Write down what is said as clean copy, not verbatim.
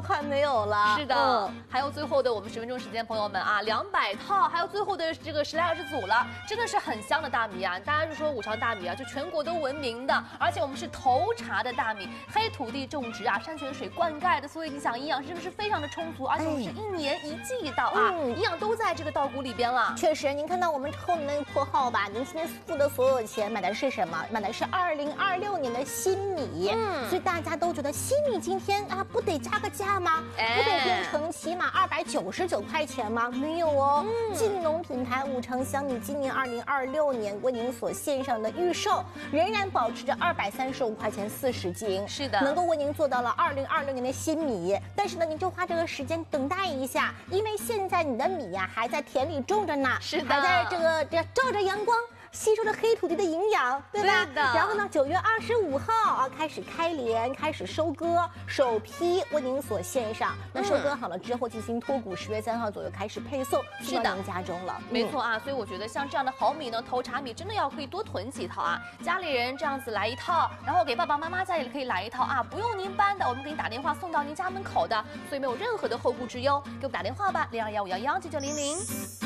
快没有了。 是的，还有最后的我们10分钟时间，朋友们啊，200套，还有最后的这个10来20组了，真的是很香的大米啊！大家就说五常大米啊，就全国都闻名的，而且我们是头茬的大米，黑土地种植啊，山泉水灌溉的，所以你想营养是不是非常的充足？而且我们是1年1季一稻啊，营养都在这个稻谷里边了。 确实，您看到我们后面那个破号吧？您今天付的所有钱买的是什么？买的是2026年的新米。所以大家都觉得新米今天啊，不得加个价吗？不得变成起码299块钱吗？没有哦。晋农品牌五常香米今年2026年为您所献上的预售，仍然保持着235块钱40斤。 是的， 能够为您做到了2026年的新米。但是呢，您就花这个时间等待一下，因为现在你的米呀还在田里种着呢， 是的， 还在这照着阳光。吸收着黑土地的营养，对吧？ 对的。 然后呢，9月25号啊开始开镰，开始收割，首批为您所献上。那收割好了之后进行脱谷，10月3号左右开始配送，送到您家中了。 没错啊，所以我觉得像这样的好米呢，头茬米真的要可以多囤几套啊。家里人这样子来一套，然后给爸爸妈妈家也可以来一套啊，不用您搬的，我们给你打电话送到您家门口的，所以没有任何的后顾之忧。给我们打电话吧，0215119900。